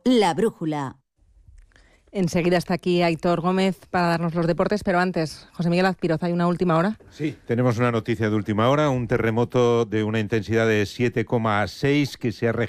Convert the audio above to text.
La Brújula. Enseguida está aquí Aitor Gómez para darnos los deportes, pero antes, José Miguel Azpiroz, ¿hay una última hora? Sí, tenemos una noticia de última hora, un terremoto de una intensidad de 7,6 que se ha registrado